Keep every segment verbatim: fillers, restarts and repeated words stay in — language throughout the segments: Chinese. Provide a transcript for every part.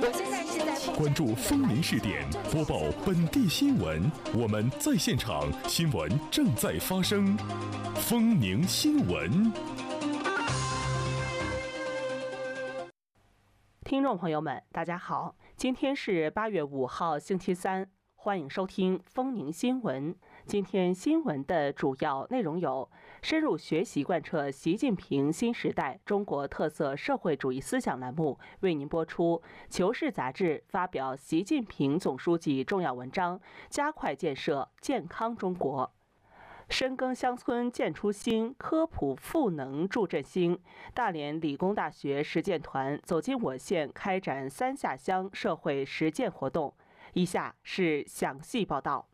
我现在是在关注风宁视点，播报本地新闻。我们在现场，新闻正在发生。风宁新闻。 听众朋友们，大家好，今天是八月五号，星期三，欢迎收听风宁新闻。今天新闻的主要内容有：深入学习贯彻习近平新时代中国特色社会主义思想栏目为您播出。求是杂志发表习近平总书记重要文章，加快建设健康中国。深耕乡村建初心，科普赋能助振兴。大连理工大学实践团走进我县，开展三下乡社会实践活动。以下是详细报道。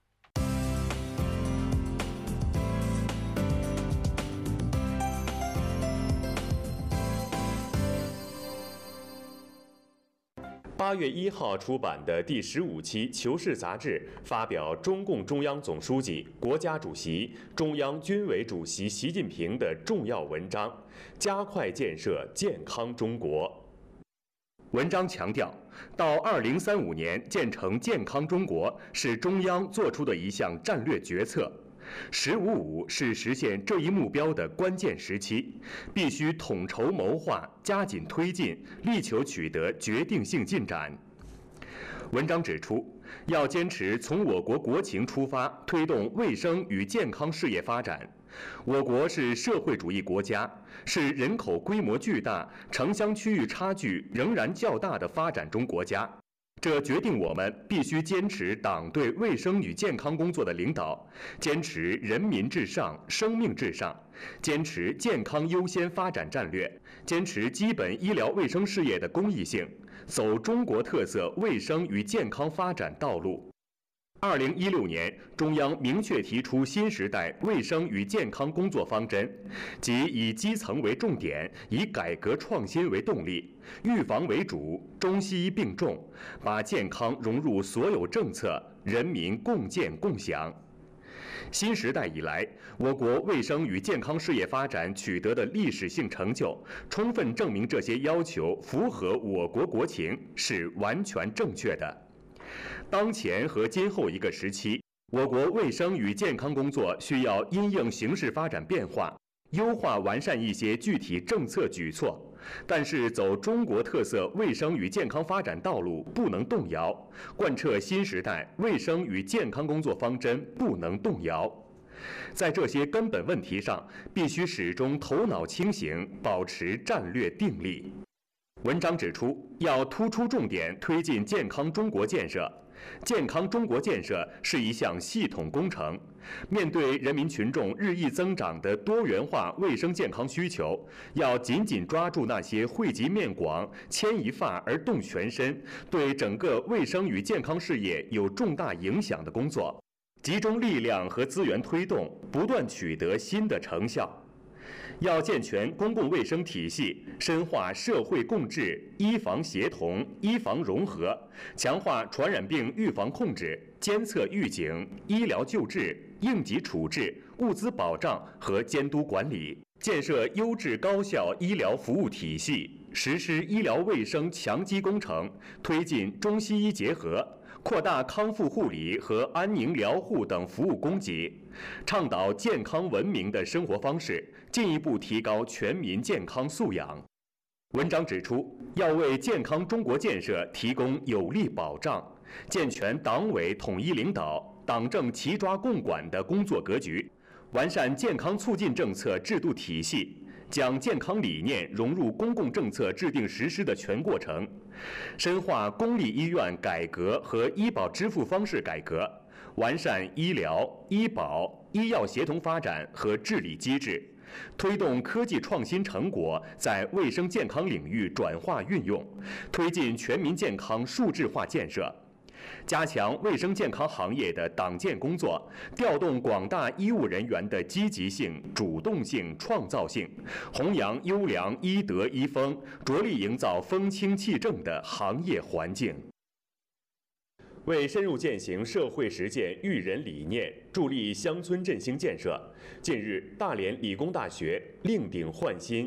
八月一号出版的第十五期《求是》杂志发表中共中央总书记、国家主席、中央军委主席习近平的重要文章，加快建设健康中国。文章强调，到二零三五年建成健康中国是中央作出的一项战略决策。十五五是实现这一目标的关键时期，必须统筹谋划，加紧推进，力求取得决定性进展。文章指出，要坚持从我国国情出发，推动卫生与健康事业发展。我国是社会主义国家，是人口规模巨大、城乡区域差距仍然较大的发展中国家。这决定我们必须坚持党对卫生与健康工作的领导，坚持人民至上、生命至上，坚持健康优先发展战略，坚持基本医疗卫生事业的公益性，走中国特色卫生与健康发展道路。二零一六年，中央明确提出新时代卫生与健康工作方针，即以基层为重点，以改革创新为动力，预防为主，中西医并重，把健康融入所有政策，人民共建共享。新时代以来，我国卫生与健康事业发展取得的历史性成就，充分证明这些要求符合我国国情，是完全正确的。当前和今后一个时期，我国卫生与健康工作需要因应形势发展变化，优化完善一些具体政策举措，但是走中国特色卫生与健康发展道路不能动摇，贯彻新时代卫生与健康工作方针不能动摇。在这些根本问题上，必须始终头脑清醒，保持战略定力。文章指出，要突出重点推进健康中国建设。健康中国建设是一项系统工程，面对人民群众日益增长的多元化卫生健康需求，要紧紧抓住那些惠及面广、牵一发而动全身，对整个卫生与健康事业有重大影响的工作，集中力量和资源推动，不断取得新的成效。要健全公共卫生体系，深化社会共治、医防协同、医防融合，强化传染病预防控制、监测预警、医疗救治、应急处置、物资保障和监督管理，建设优质高效医疗服务体系，实施医疗卫生强基工程，推进中西医结合，扩大康复护理和安宁疗护等服务供给，倡导健康文明的生活方式，进一步提高全民健康素养。文章指出，要为健康中国建设提供有力保障，健全党委统一领导、党政齐抓共管的工作格局，完善健康促进政策制度体系，将健康理念融入公共政策制定实施的全过程，深化公立医院改革和医保支付方式改革，完善医疗、医保、医药协同发展和治理机制，推动科技创新成果在卫生健康领域转化运用，推进全民健康数字化建设。加强卫生健康行业的党建工作，调动广大医务人员的积极性、主动性、创造性，弘扬优良医德医风，着力营造风清气正的行业环境。为深入践行社会实践育人理念，助力乡村振兴建设，近日，大连理工大学另顶焕新